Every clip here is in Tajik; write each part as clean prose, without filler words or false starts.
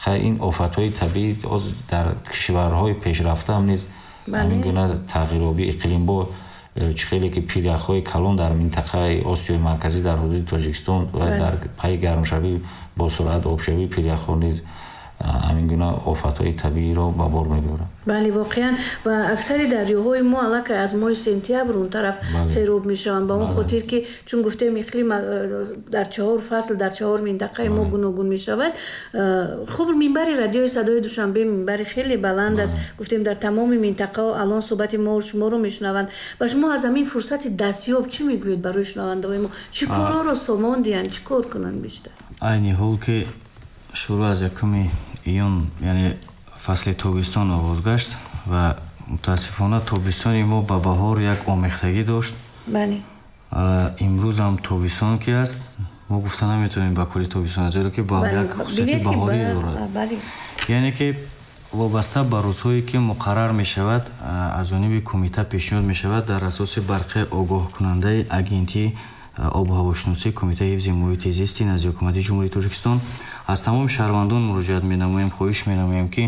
минтақаи ин офатҳои табиӣ дар кишварҳои пешрафта ҳам низ ҳамин гуна тағйирёбии иқлим бо чӣ хеле ки пиряхҳои калон дар минтақаи Осиёи марказӣ дар ҳудуди Тоҷикистон ва дар пайи гармшавӣ бо суръат обшавии пиряхҳо низ ҳамин гуна офатҳои табииро ба бор мебарад. бале воқеан ва аксари дарёҳои мо аллакай аз моҳи сентябр он тараф сероб мешаванд ба он хотир ки чун гуфтем иқлим дар 4 фасл дар 4 минтақаи мо гуногун мешавад. хуб минбари радиои садои душанбе минбари хеле баланд аст. гуфтем дар тамоми минтақа алон суҳбати шуморо мешунаванд ва шумо аз ҳамин фурсати дастёб чӣ мегӯед барои шунавандаҳои мо чӣ корҳоро сомондиянд чӣ кор кунанд бештар? айни ҳол ки шуруъ аз 1 июн яъне фасли тобистон оғоз гашт ва мутаассифона тобистони мо ба баҳор як омехтагӣ дошт. имрӯз ҳам тобистон ки аст мо гуфта наметавонем ба кули тобистон зеро ки ба як хусусияти баҳорӣ дорад. яъне ки вобаста ба рӯзҳое ки муқаррар мешавад аз ҷониби кумита пешниҳод мешавад дар асоси барқи огоҳкунандаи агентии обу ҳавошиносӣ кумитаи ҳифзи муҳити зисти назди ҳукумати ҷумҳурии Тоҷикистон аз тамоми шаҳрвандон муроҷиат менамоем, хоҳиш менамоем ки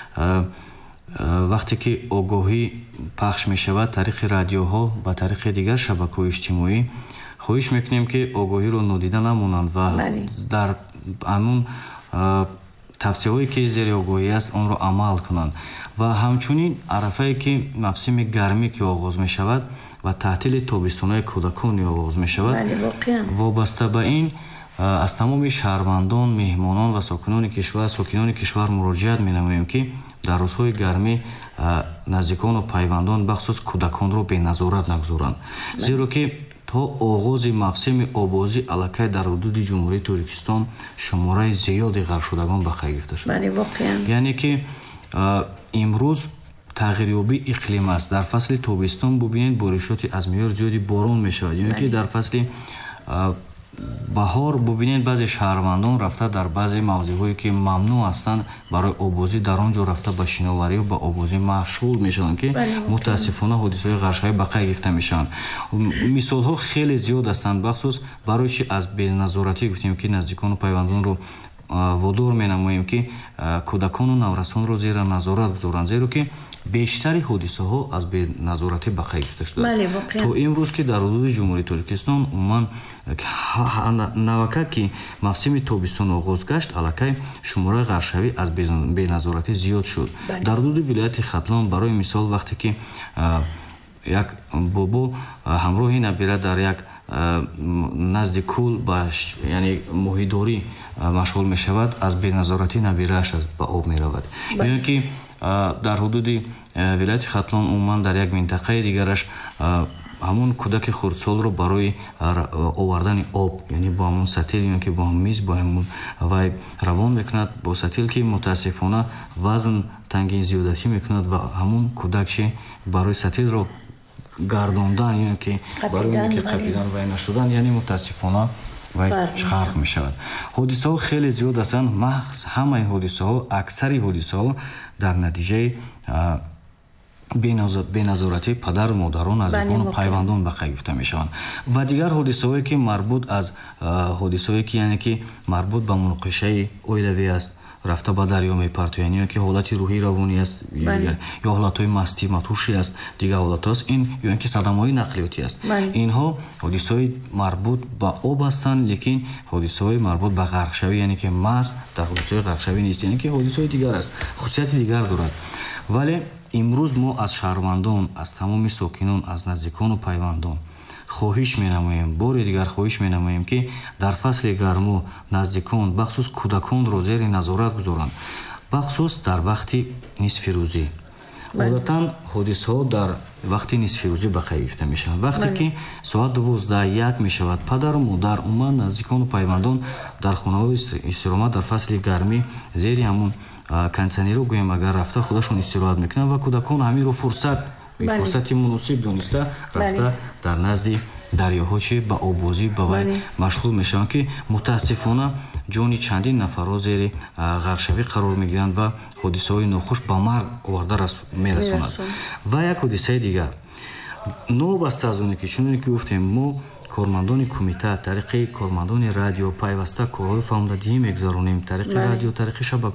вақте ки огоҳӣ пахш мешавад тариқи радиоҳо ба тариқи дигар шабакаҳои иҷтимоӣ хоҳиш мекунем ки огоҳиро нодида намонанд ва дар ҳамун тавсияҳое ки зери огоҳӣ аст онро амал кунанд ва ҳамчунин арафае ки мавсими гармӣ ки оғоз мешавад ва таътили тобистонаи кӯдакони оғоз мешавад вобаста ба ин аз тамоми шаҳрвандон меҳмонон ва сокинони кишвар муроҷиат менамоем ки дар рӯзҳои гармӣ наздикону пайвандон бахусус кӯдаконро беназорат нагузоранд зеро ки то оғози мавсими обозӣ аллакай дар ҳудуди ҷумҳурии Тоҷикистон шумораи зиёди ғарқшудагон ба хай гирифта шуд. яъне ки имрӯз тағйирёбии иқлим аст. дар фасли тобистон бубинед боришоти аз меъёр зиёди борон мешавад яъне ки дар фасли баҳор бубинед баъзе шаҳрвандон рафта дар баъзе мавзеъҳое ки мамнӯъ ҳастанд барои обозӣ дар он ҷо рафта ба шиноварию ба обозӣ машғул мешаванд ки мутаассифона ҳодисаҳои ғаршавӣ ба қай гирифта мешаванд. мисолҳо хеле зиёд ҳастанд бахусус барои чи аз беназоратӣ гуфтем ки наздикону пайвандонро водор менамоем ки кӯдакону наврасонро зера назорат гузоранд зеро ки бештари ҳодисаҳо аз беназоратӣ ба қай гирифта шудааст. то имрӯз ки дар ҳудуди ҷумҳурии Тоҷикистон умуман навака ки мавсими тобистон оғоз гашт аллакай шумораи ғаршавӣ аз беназоратӣ зиёд шуд. дар ҳудуди вилояти Хатлон барои мисол вақте ки як бобо ҳамроҳи набира дар як назди кӯл яъне моҳидорӣ машғул мешавад аз беназоратӣ набирааш ба об меравад. ё ки дар ҳудуди вилояти Хатлон умуман дар як минтақаи дигараш ҳамун кӯдаки хурдсолро барои овардани об яъне бо ҳамун сатил ё ки бо миз бо ҳамун вай равон мекунад бо сатил ки мутаассифона вазн тангин зиёдатӣ мекунад ва ҳамун кӯдакши барои сатилро гардондан ё ки барои ки қапидан вай нашудан яъне мутаассифона вай ғарқ мешавад. ҳодисаҳо хеле зиёд ҳастанд. маҳз ҳамаи ҳодисаҳо аксари ҳодисаҳо дар натиҷаи беназоратии падару модарон наздикону пайвандон ба қай гирифта мешаванд ва дигар ҳодисаҳое ки марбут аз ҳодисаҳое ки яъне ки марбут ба муноқишаи оилавӣ аст рафта ба дарё мепартоянд ё ки ҳолати рӯҳӣ равонӣ аст ё ҳолатҳои мастӣ матӯшӣ аст дигар ҳолатҳо аст ин ё ки садамаҳои нақлиётӣ аст. инҳо ҳодисаҳои марбут ба об ҳастанд лекин ҳодисаҳои марбут ба ғарқшавӣ яъне ки маҳз дар ҳодисаҳои ғарқшавӣ нест яъне ки ҳодисаҳои дигар аст хусусияти дигар дорад. вале имрӯз мо аз шаҳрвандон аз тамоми сокинон аз наздикону пайвандон хоҳиш менамоем бори дигар хоҳиш менамоем ки дар фасли гарму наздикон бахусус кӯдаконро зери назорат гузоранд бахусус дар вақти нисфи рӯзӣ. одатан ҳодисаҳо дар вақти нисфи рӯзӣ ба қай гирифта мешаванд. вақте ки соат 12:01 мешавад падару модар умуман наздикону пайвандон дар хонаҳои истироҳат дар фасли гармӣ зери ҳамун кондитсионерро гӯем агар рафта худашон истироҳат мекунанд ва кӯдакон ҳаминро фурсати муносиб дониста рафта дар назди дарёҳо чи ба обозӣ ба вай машғул мешаванд ки мутаассифона ҷони чандин нафарҳо зери ғарқшавӣ қарор мегиранд ва ҳодисаҳои нохуш ба марг оварда мерасонад. ва як ҳодисаи дигар новаста аз оне ки чуноне ки гуфтем мо кормандони кумита тариқи кормандони радио пайваста корҳои фаҳмдадиҳӣ мегузаронем тариқи радио тариқи шабак